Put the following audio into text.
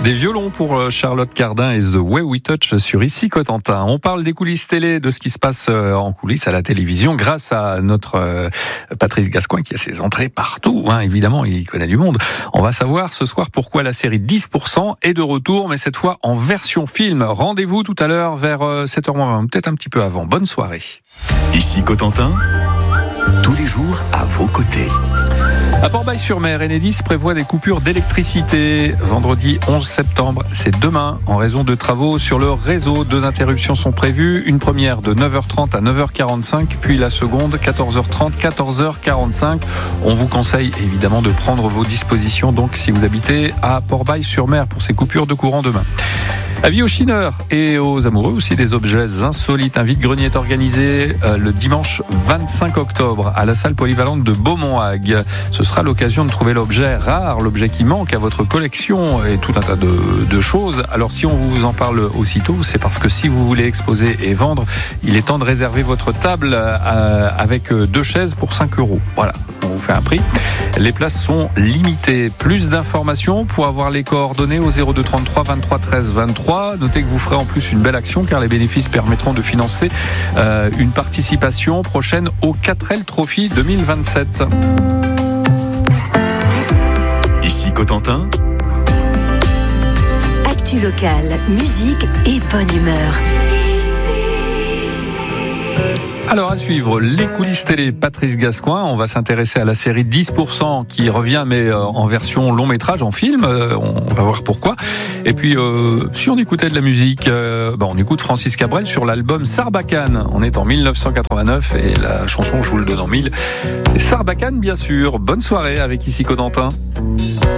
Des violons pour Charlotte Cardin et The Way We Touch sur Ici Cotentin. On parle des coulisses télé, de ce qui se passe en coulisses à la télévision grâce à notre Patrice Gascoin qui a ses entrées partout. Évidemment, il connaît du monde. On va savoir ce soir pourquoi la série 10% est de retour, mais cette fois en version film. Rendez-vous tout à l'heure vers 7h20, peut-être un petit peu avant. Bonne soirée. Ici Cotentin, tous les jours à vos côtés. À Port-Bail-sur-Mer, Enedis prévoit des coupures d'électricité. Vendredi 11 septembre, c'est demain. En raison de travaux sur le réseau, 2 interruptions sont prévues. Une première de 9h30 à 9h45, puis la seconde 14h30, 14h45. On vous conseille évidemment de prendre vos dispositions, donc si vous habitez à Port-Bail-sur-Mer pour ces coupures de courant demain. Avis aux chineurs et aux amoureux aussi des objets insolites. Un vide-grenier est organisé le dimanche 25 octobre à la salle polyvalente de Beaumont-Hague. Ce sera l'occasion de trouver l'objet rare, l'objet qui manque à votre collection et tout un tas de choses. Alors si on vous en parle aussitôt, c'est parce que si vous voulez exposer et vendre, il est temps de réserver votre table avec 2 chaises pour 5 €. Voilà, on vous fait un prix. Les places sont limitées. Plus d'informations pour avoir les coordonnées au 02 33 23 13 23. Notez que vous ferez en plus une belle action car les bénéfices permettront de financer une participation prochaine au 4L Trophy 2027. Ici Cotentin, actu locale, musique et bonne humeur. Alors à suivre, les coulisses télé, Patrice Gascoin. On va s'intéresser à la série 10% qui revient mais en version long métrage, en film. On va voir pourquoi. Et puis si on écoutait de la musique, on écoute Francis Cabrel sur l'album Sarbacane. On est en 1989 et la chanson, je vous le donne en mille, c'est Sarbacane bien sûr. Bonne soirée avec Ici Cotentin.